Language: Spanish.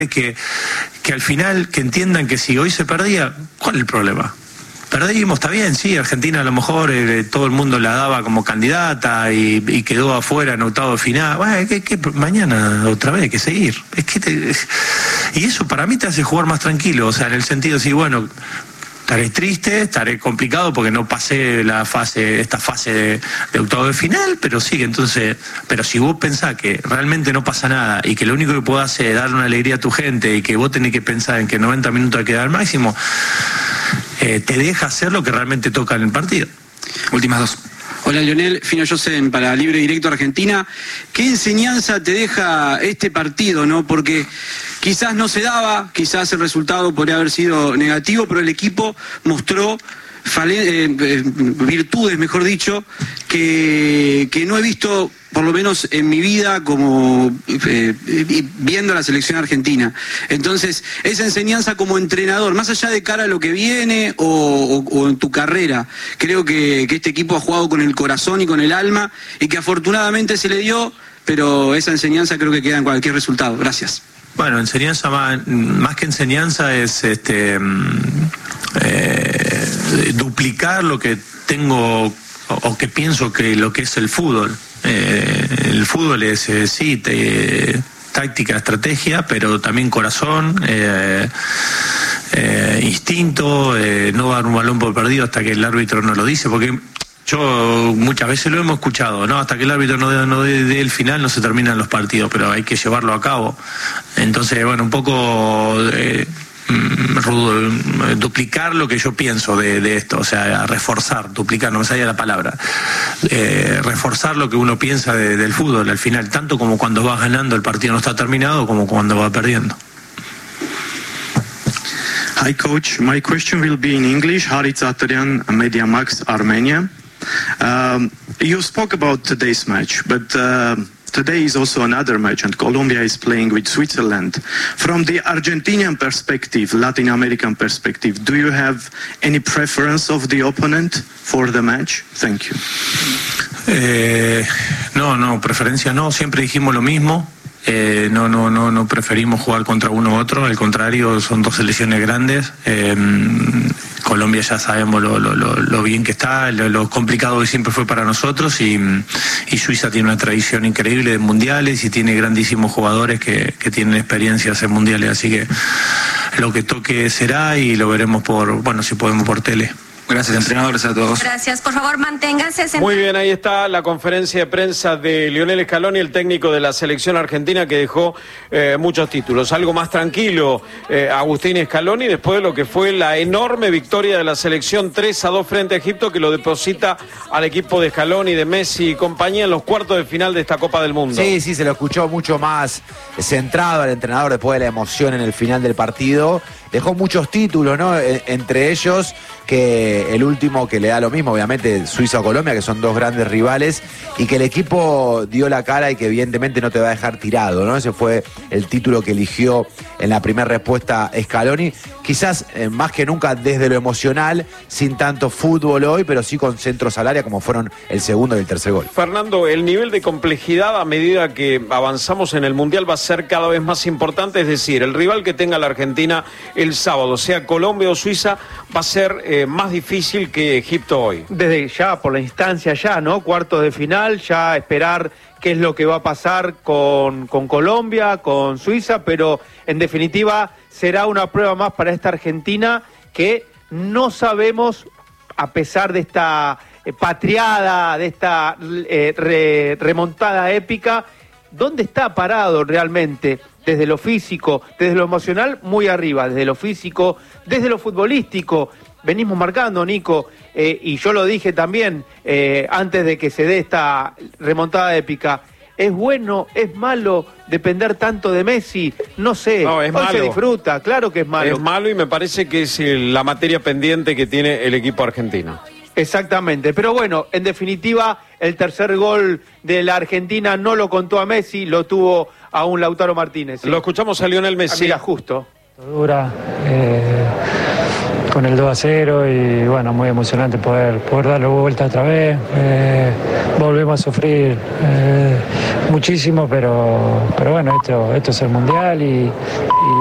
que al final, que entiendan que si hoy se perdía, ¿cuál es el problema? Perdimos, está bien, sí, Argentina a lo mejor todo el mundo la daba como candidata y quedó afuera en octavo de final. Bueno, mañana otra vez hay que seguir. Y eso para mí te hace jugar más tranquilo, o sea, en el sentido de decir, bueno, estaré triste, estaré complicado porque no pasé esta fase de octavo de final, pero sí, entonces, pero si vos pensás que realmente no pasa nada y que lo único que podés hacer es darle una alegría a tu gente y que vos tenés que pensar en que 90 minutos hay que dar al máximo, te deja hacer lo que realmente toca en el partido. Últimas dos. Hola Lionel, Fino Yosen para Libre Directo Argentina. ¿Qué enseñanza te deja este partido, no? Porque quizás no se daba, quizás el resultado podría haber sido negativo, pero el equipo mostró virtudes, mejor dicho, que no he visto, por lo menos en mi vida, como viendo la selección argentina. Entonces, esa enseñanza como entrenador, más allá de cara a lo que viene o en tu carrera, creo que este equipo ha jugado con el corazón y con el alma y que afortunadamente se le dio, pero esa enseñanza creo que queda en cualquier resultado. Gracias. Bueno, enseñanza más que enseñanza es duplicar lo que tengo o que pienso que lo que es el fútbol. El fútbol es táctica, estrategia, pero también corazón, instinto, no dar un balón por perdido hasta que el árbitro no lo dice, porque yo muchas veces lo hemos escuchado, ¿no? Hasta que el árbitro no dé el final no se terminan los partidos, pero hay que llevarlo a cabo. Entonces, bueno, un poco duplicar lo que yo pienso de esto, o sea, reforzar, duplicar, no me salía la palabra, reforzar lo que uno piensa del fútbol al final, tanto como cuando vas ganando el partido no está terminado, como cuando va perdiendo. Hi coach, my question will be in English. Harit Zatorian, MediaMax, Armenia. You spoke about today's match, but today is also another match, and Colombia is playing with Switzerland. From the Argentinian perspective, Latin American perspective, do you have any preference of the opponent for the match? Thank you. No, preferencia no, siempre dijimos lo mismo. No preferimos jugar contra uno u otro, al contrario, son dos selecciones grandes. Colombia ya sabemos lo bien que está, lo complicado que siempre fue para nosotros, y Suiza tiene una tradición increíble de mundiales y tiene grandísimos jugadores que tienen experiencias en mundiales, así que lo que toque será y lo veremos si podemos por tele. Gracias, entrenadores, a todos. Gracias, por favor, manténganse sentados. Muy bien, ahí está la conferencia de prensa de Lionel Scaloni, el técnico de la selección argentina, que dejó muchos títulos. Algo más tranquilo, Agustín Scaloni, después de lo que fue la enorme victoria de la selección 3-2 frente a Egipto, que lo deposita al equipo de Scaloni, de Messi y compañía en los cuartos de final de esta Copa del Mundo. Sí, se lo escuchó mucho más centrado al entrenador después de la emoción en el final del partido. Dejó muchos títulos, ¿no? Entre ellos, que el último que le da lo mismo, obviamente, Suiza o Colombia, que son dos grandes rivales, y que el equipo dio la cara y que evidentemente no te va a dejar tirado, ¿no? Ese fue el título que eligió en la primera respuesta Scaloni. Quizás más que nunca desde lo emocional, sin tanto fútbol hoy, pero sí con centros al área, como fueron el segundo y el tercer gol. Fernando, el nivel de complejidad a medida que avanzamos en el Mundial va a ser cada vez más importante, es decir, el rival que tenga la Argentina el sábado, sea Colombia o Suiza, va a ser más difícil que Egipto hoy. Desde ya, por la instancia ya, ¿no? Cuartos de final, ya esperar qué es lo que va a pasar con Colombia, con Suiza, pero en definitiva será una prueba más para esta Argentina que no sabemos, a pesar de esta patriada, de esta remontada épica, dónde está parado realmente. Desde lo físico, desde lo emocional, muy arriba, desde lo físico, desde lo futbolístico. Venimos marcando, Nico, y yo lo dije también antes de que se dé esta remontada épica. ¿Es bueno, es malo depender tanto de Messi? No sé, no, es hoy malo. Se disfruta, claro que es malo. Es malo y me parece que es la materia pendiente que tiene el equipo argentino. Exactamente, pero bueno, en definitiva, el tercer gol de la Argentina no lo contó a Messi, lo tuvo a un Lautaro Martínez. ¿Sí? Lo escuchamos a Lionel Messi. Mira, justo. Dura, con el 2-0 y bueno, muy emocionante poder darle vuelta otra vez. volvemos a sufrir muchísimo, pero bueno, esto es el Mundial y